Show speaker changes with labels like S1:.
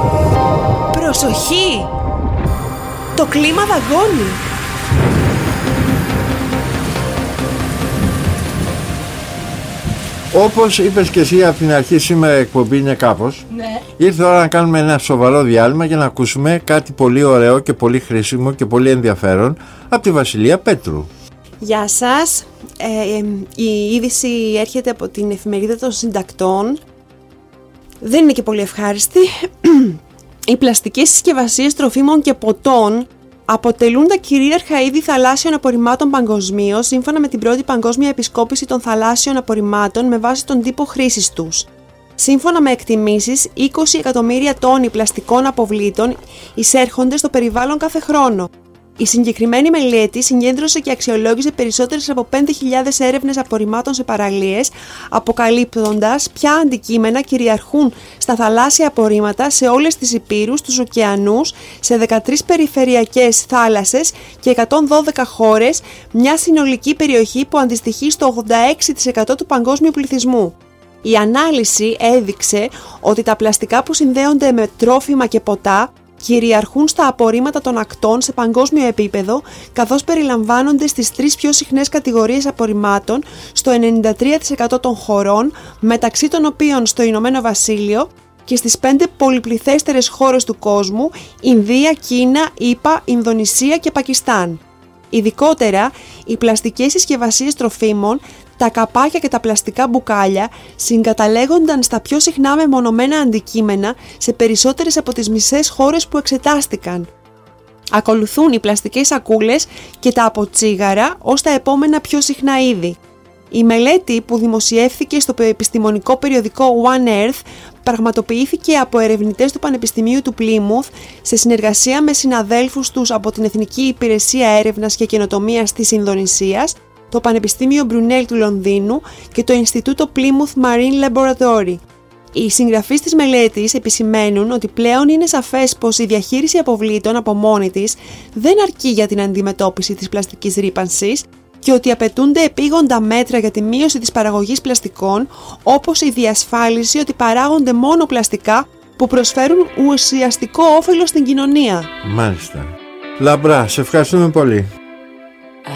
S1: Προσοχή! Το κλίμα δαγκώνει!
S2: Όπως είπες και εσύ από την αρχή, σήμερα η εκπομπή είναι κάπως.
S1: Ναι.
S2: Ήρθε ώρα να κάνουμε ένα σοβαρό διάλειμμα για να ακούσουμε κάτι πολύ ωραίο και πολύ χρήσιμο και πολύ ενδιαφέρον από τη Βασιλεία Πέτρου.
S1: Γεια σας. Η είδηση έρχεται από την εφημερίδα των συντακτών. Δεν είναι και πολύ ευχάριστη. Οι πλαστικές συσκευασίες τροφίμων και ποτών αποτελούν τα κυρίαρχα είδη θαλάσσιων απορριμμάτων παγκοσμίως, σύμφωνα με την πρώτη παγκόσμια επισκόπηση των θαλάσσιων απορριμμάτων με βάση τον τύπο χρήσης τους. Σύμφωνα με εκτιμήσεις, 20 εκατομμύρια τόνοι πλαστικών αποβλήτων εισέρχονται στο περιβάλλον κάθε χρόνο. Η συγκεκριμένη μελέτη συγκέντρωσε και αξιολόγησε περισσότερες από 5.000 έρευνες απορριμμάτων σε παραλίες, αποκαλύπτοντας ποια αντικείμενα κυριαρχούν στα θαλάσσια απορρίμματα σε όλες τις υπήρους, τους ωκεανούς, σε 13 περιφερειακές θάλασσες και 112 χώρες, μια συνολική περιοχή που αντιστοιχεί στο 86% του παγκόσμιου πληθυσμού. Η ανάλυση έδειξε ότι τα πλαστικά που συνδέονται με τρόφιμα και ποτά κυριαρχούν στα απορρίμματα των ακτών σε παγκόσμιο επίπεδο, καθώς περιλαμβάνονται στις τρεις πιο συχνές κατηγορίες απορριμμάτων στο 93% των χωρών, μεταξύ των οποίων στο Ηνωμένο Βασίλειο και στις 5 πολυπληθέστερες χώρες του κόσμου, Ινδία, Κίνα, ΗΠΑ, Ινδονησία και Πακιστάν. Ειδικότερα, οι πλαστικές συσκευασίες τροφίμων, τα καπάκια και τα πλαστικά μπουκάλια συγκαταλέγονταν στα πιο συχνά μεμονωμένα αντικείμενα σε περισσότερες από τις μισές χώρες που εξετάστηκαν. Ακολουθούν οι πλαστικές σακούλες και τα αποτσίγαρα ως τα επόμενα πιο συχνά είδη. Η μελέτη που δημοσιεύθηκε στο επιστημονικό περιοδικό One Earth πραγματοποιήθηκε από ερευνητές του Πανεπιστημίου του Πλίμουθ σε συνεργασία με συναδέλφους τους από την Εθνική Υπηρεσία Έρευνας και Καινοτομίας της Ινδονησίας, το Πανεπιστήμιο Μπρουνέλ του Λονδίνου και το Ινστιτούτο Plymouth Marine Laboratory. Οι συγγραφείς της μελέτης επισημαίνουν ότι πλέον είναι σαφές πως η διαχείριση αποβλήτων από μόνη της δεν αρκεί για την αντιμετώπιση της πλαστικής ρύπανσης και ότι απαιτούνται επίγοντα μέτρα για τη μείωση της παραγωγής πλαστικών, όπως η διασφάλιση ότι παράγονται μόνο πλαστικά που προσφέρουν ουσιαστικό όφελος στην κοινωνία.
S2: Μάλιστα. Λαμπρά, σε ευχαριστούμε πολύ.